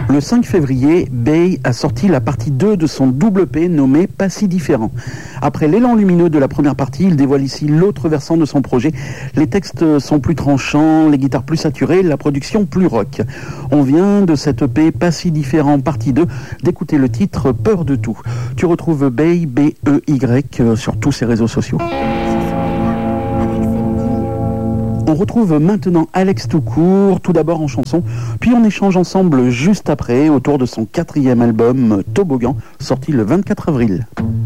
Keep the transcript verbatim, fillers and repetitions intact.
Le cinq février, Bey a sorti la partie deux de son double P nommé Pas si différent. Après l'élan lumineux de la première partie, il dévoile ici l'autre versant de son projet. Les textes sont plus tranchants, les guitares plus saturées, la production plus rock. On vient de cette E P Pas si différent partie deux d'écouter le titre Peur de tout. Tu retrouves Bey, B E Y, sur tous ses réseaux sociaux. On retrouve maintenant Alex Toucourt, tout d'abord en chanson, puis on échange ensemble juste après autour de son quatrième album Toboggan, sorti le vingt-quatre avril.